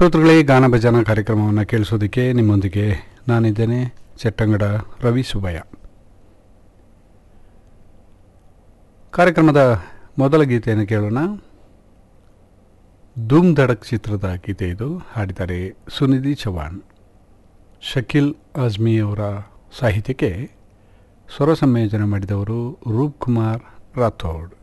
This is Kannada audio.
ಶ್ರೋತೃಗಳೇ, ಗಾನ ಭಜನಾ ಕಾರ್ಯಕ್ರಮವನ್ನು ಕೇಳಿಸೋದಕ್ಕೆ ನಿಮ್ಮೊಂದಿಗೆ ನಾನಿದ್ದೇನೆ, ಚಟ್ಟಂಗಡ ರವಿ ಸುಬ್ಬಯ್ಯ. ಕಾರ್ಯಕ್ರಮದ ಮೊದಲ ಗೀತೆಯನ್ನು ಕೇಳೋಣ. ಧೂಮ್ ಧಡಕ್ ಚಿತ್ರದ ಗೀತೆ ಇದು. ಹಾಡಿದ್ದಾರೆ ಸುನಿಧಿ ಚೌಹಾಣ್. ಶಕೀಲ್ ಆಜ್ಮಿ ಅವರ ಸಾಹಿತ್ಯಕ್ಕೆ ಸ್ವರ ಸಂಯೋಜನೆ ಮಾಡಿದವರು ರೂಪ್ ಕುಮಾರ್ ರಾಥೋಡ್.